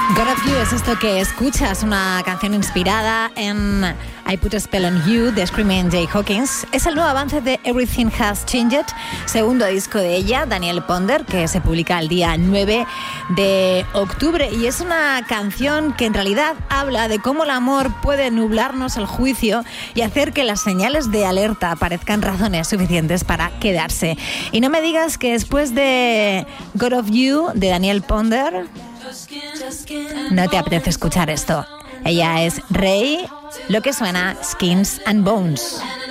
God of You es esto que escuchas, una canción inspirada en I Put a Spell on You de Screaming Jay Hawkins. Es el nuevo avance de Everything Has Changed, segundo disco de ella, Danielle Ponder, que se publica el día 9 de octubre. Y es una canción que en realidad habla de cómo el amor puede nublarnos el juicio y hacer que las señales de alerta parezcan razones suficientes para quedarse. Y no me digas que después de God of You de Danielle Ponder no te apetece escuchar esto. Ella es Rey, lo que suena Skins and Bones.